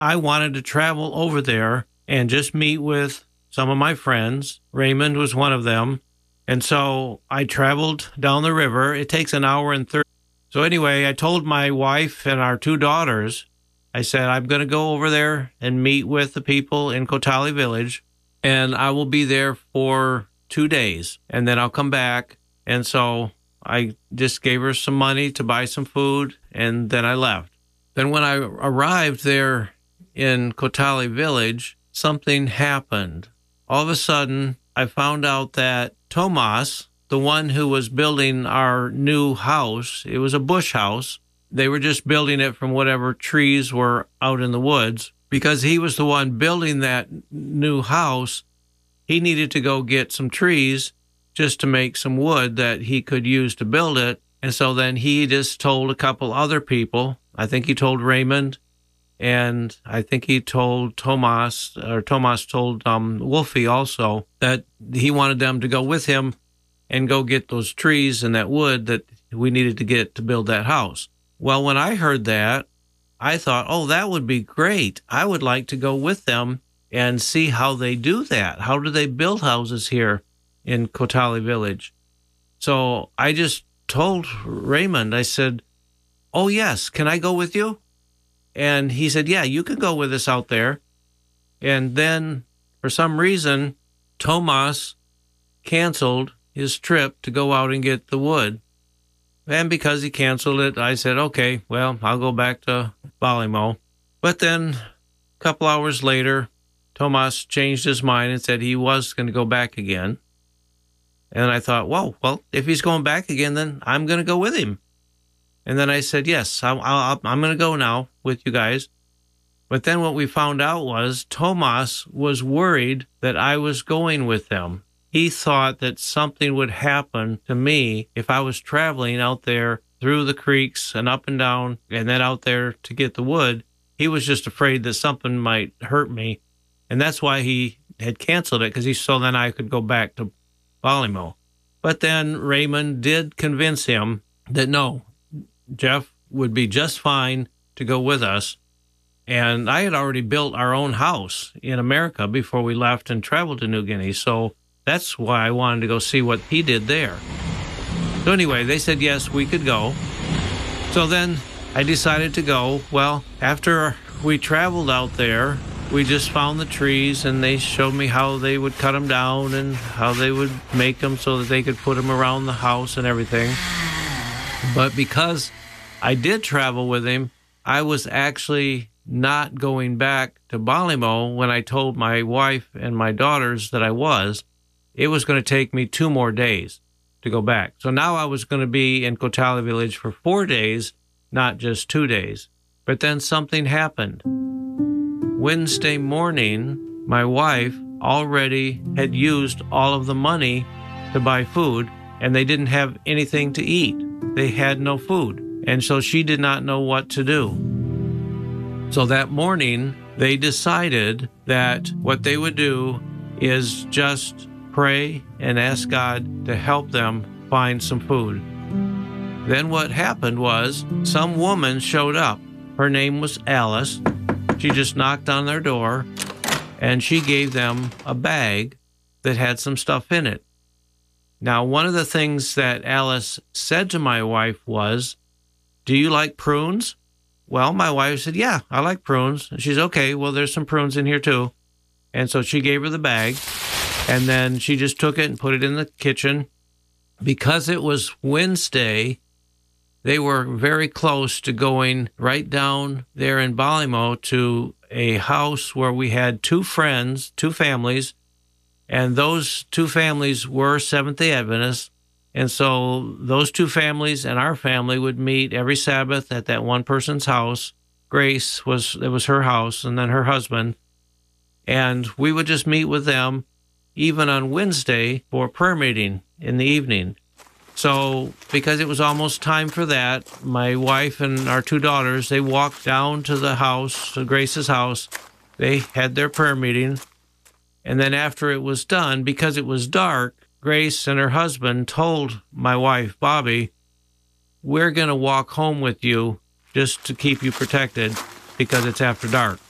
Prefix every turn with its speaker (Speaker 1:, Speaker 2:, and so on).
Speaker 1: I wanted to travel over there and just meet with some of my friends. Raymond was one of them. And so I traveled down the river. It takes an hour and 30. So anyway, I told my wife and our 2 daughters, I said, I'm going to go over there and meet with the people in Kotali Village, and I will be there for 2 days, and then I'll come back. And so I just gave her some money to buy some food, and then I left. Then when I arrived there in Kotali Village, something happened. All of a sudden, I found out that Tomas, the one who was building our new house, it was a bush house. They were just building it from whatever trees were out in the woods. Because he was the one building that new house, he needed to go get some trees just to make some wood that he could use to build it. And so then he just told a couple other people. I think he told Raymond, and I think he told Tomas, or Tomas told Wolfie also, that he wanted them to go with him and go get those trees and that wood that we needed to get to build that house. Well, when I heard that, I thought, oh, that would be great. I would like to go with them and see how they do that. How do they build houses here in Kotali Village? So I just told Raymond, I said, oh, yes, can I go with you? And he said, yeah, you can go with us out there. And then, for some reason, Tomas canceled his trip to go out and get the wood. And because he canceled it, I said, okay, well, I'll go back to Balimo. But then, a couple hours later, Tomas changed his mind and said he was going to go back again. And I thought, whoa, well, if he's going back again, then I'm going to go with him. And then I said, yes, I'm going to go now with you guys. But then what we found out was Tomas was worried that I was going with them. He thought that something would happen to me if I was traveling out there through the creeks and up and down and then out there to get the wood. He was just afraid that something might hurt me. And that's why he had canceled it, because so then I could go back to Balimo. But then Raymond did convince him that no, Jeff would be just fine to go with us. And I had already built our own house in America before we left and traveled to New Guinea. So that's why I wanted to go see what he did there. So anyway, they said, yes, we could go. So then I decided to go. Well, after we traveled out there, we just found the trees, and they showed me how they would cut them down and how they would make them so that they could put them around the house and everything. But because I did travel with him, I was actually not going back to Balimo when I told my wife and my daughters that I was. It was going to take me 2 more days to go back. So now I was going to be in Kotali Village for 4 days, not just 2 days. But then something happened. Wednesday morning, my wife already had used all of the money to buy food, and they didn't have anything to eat. They had no food, and so she did not know what to do. So that morning, they decided that what they would do is just pray and ask God to help them find some food. Then what happened was some woman showed up. Her name was Alice. She just knocked on their door, and she gave them a bag that had some stuff in it. Now, one of the things that Alice said to my wife was, do you like prunes? Well, my wife said, yeah, I like prunes. And she's, okay, well, there's some prunes in here too. And so she gave her the bag, and then she just took it and put it in the kitchen. Because it was Wednesday, they were very close to going right down there in Balimo to a house where we had 2 friends, 2 families, and those 2 families were Seventh-day Adventists. And so those 2 families and our family would meet every Sabbath at that one person's house. Grace it was her house, and then her husband. And we would just meet with them even on Wednesday for prayer meeting in the evening. So because it was almost time for that, my wife and our 2 daughters, they walked down to the house, to Grace's house. They had their prayer meeting. And then after it was done, because it was dark, Grace and her husband told my wife, Bobby, we're going to walk home with you just to keep you protected because it's after dark.